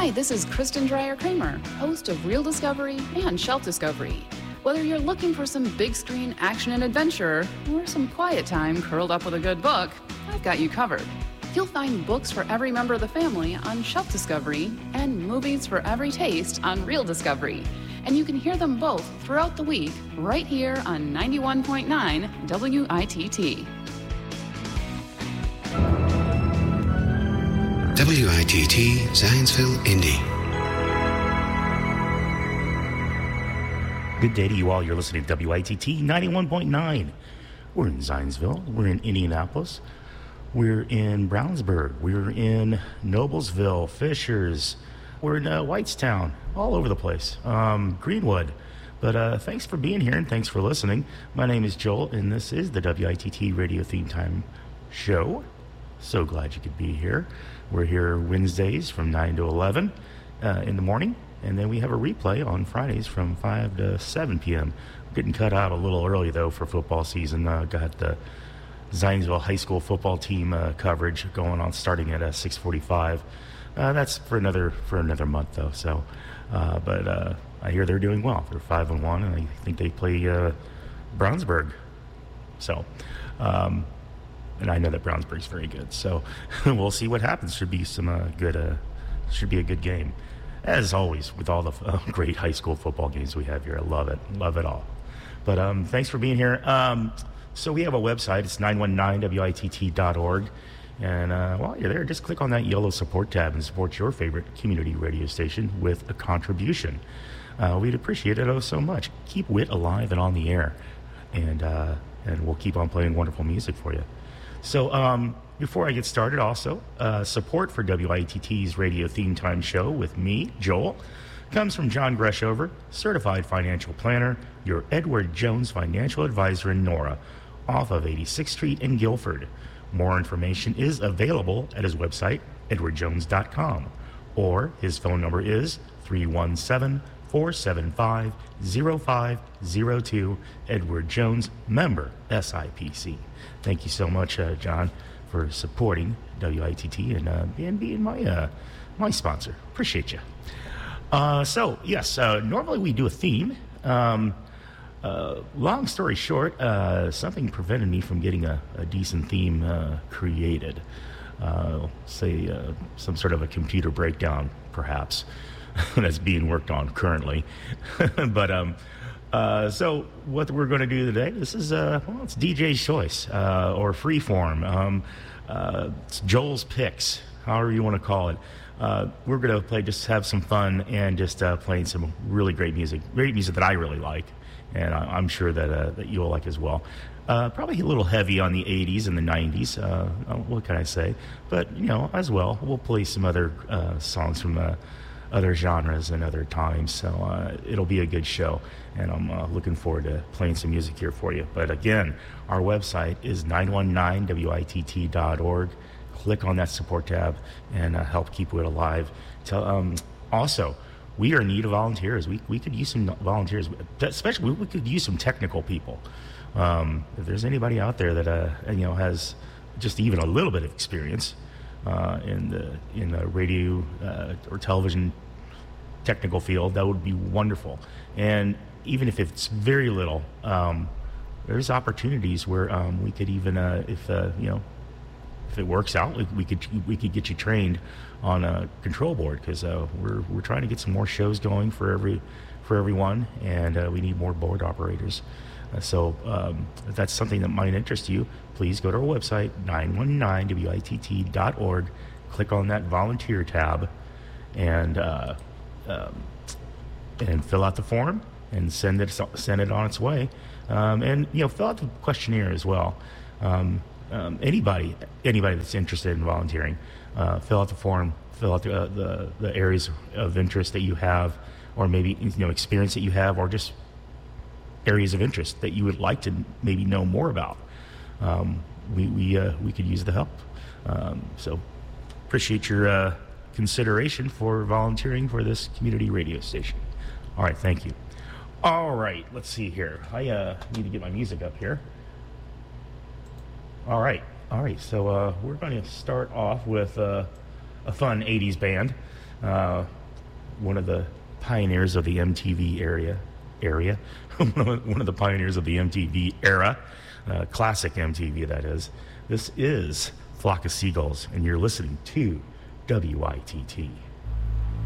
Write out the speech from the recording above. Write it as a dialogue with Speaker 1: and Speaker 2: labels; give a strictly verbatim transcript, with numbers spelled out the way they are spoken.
Speaker 1: Hi, this is Kristen Dreyer-Kramer, host of Real Discovery and Shelf Discovery. Whether you're looking for some big screen action and adventure or some quiet time curled up with a good book, I've got you covered. You'll find books for every member of the family on Shelf Discovery and movies for every taste on Real Discovery. And you can hear them both throughout the week right here on ninety-one point nine W I T T.
Speaker 2: W I T T Zionsville, Indy.
Speaker 3: Good day to you all. You're listening to W I T T ninety-one point nine. We're in Zionsville. We're in Indianapolis. We're in Brownsburg. We're in Noblesville, Fishers. We're in uh, Whitestown, all over the place. Um, Greenwood. But uh, thanks for being here and thanks for listening. My name is Joel, and this is the W I T T Radio Theme Time Show. So glad you could be here. We're here Wednesdays from nine to eleven uh, in the morning, and then we have a replay on Fridays from five to seven p.m. We're getting cut out a little early, though, for football season. Uh, got the Zionsville High School football team uh, coverage going on starting at uh, six forty-five. Uh, that's for another for another month, though. So, uh, but uh, I hear they're doing well. They're five and one, and I think they play uh, Brownsburg. So, um, and I know that Brownsburg's very good. So, we'll see what happens. Should be some uh, good. Uh, should be a good game, as always with all the uh, great high school football games we have here. I love it, love it all. But um, thanks for being here. Um, So we have a website. It's nine one nine W I T T dot org. And uh, while you're there, just click on that yellow support tab and support your favorite community radio station with a contribution. Uh, we'd appreciate it oh so much. Keep W I T alive and on the air. And uh, and we'll keep on playing wonderful music for you. So um, before I get started, also, uh, support for W I T T's Radio Theme Time Show with me, Joel, comes from John Greshover, Certified Financial Planner, your Edward Jones Financial Advisor in Nora, off of eighty-sixth Street in Guilford. More information is available at his website, edward jones dot com, or his phone number is three one seven, four seven five, zero five zero two, Edward Jones, member S I P C. Thank you so much, uh, John, for supporting W I T T and, uh, and being my, uh, my sponsor. Appreciate you. Uh, so, yes, uh, normally we do a theme. Um, uh, long story short, uh, something prevented me from getting a, a decent theme uh, created. Uh, say uh, some sort of a computer breakdown, perhaps, that's being worked on currently. but um, uh, so what we're going to do today, this is uh, well, it's D J's choice uh, or freeform. Um, uh, it's Joel's picks, however you want to call it. Uh, we're going to play, just have some fun and just uh, playing some really great music, great music that I really like, and I, I'm sure that uh, that you'll like as well. Uh, probably a little heavy on the eighties and the nineties. Uh, what can I say? But you know, as well, we'll play some other uh, songs from uh, other genres and other times. So uh, it'll be a good show, and I'm uh, looking forward to playing some music here for you. But again, our website is nine one nine W I T T dot org. Click on that support tab and uh, help keep W I T alive. Tell, um, also, we are in need of volunteers. We we could use some volunteers, especially we, we could use some technical people. Um, if there's anybody out there that uh, you know has just even a little bit of experience uh, in the in the radio uh, or television technical field, that would be wonderful. And even if it's very little, um, there's opportunities where um, we could even uh, if uh, you know. If it works out, we could we could get you trained on a control board, because uh, we're we're trying to get some more shows going for every for everyone, and uh, we need more board operators. Uh, so um, if that's something that might interest you, please go to our website, nine one nine W I T T dot org. Click on that volunteer tab, and uh, um, and fill out the form and send it send it on its way. Um, and you know, fill out the questionnaire as well. Um, Um, anybody, anybody that's interested in volunteering, uh, fill out the form, fill out the, uh, the the areas of interest that you have, or maybe you know experience that you have, or just areas of interest that you would like to maybe know more about. Um, we we uh, we could use the help. Um, so appreciate your uh, consideration for volunteering for this community radio station. All right, thank you. All right, let's see here. I uh, need to get my music up here. All right, all right. So uh, we're going to start off with uh, a fun eighties band. uh, one of the pioneers of the M T V area, area, one of the pioneers of the M T V era, uh, classic M T V that is. This is Flock of Seagulls, and you're listening to W I T T.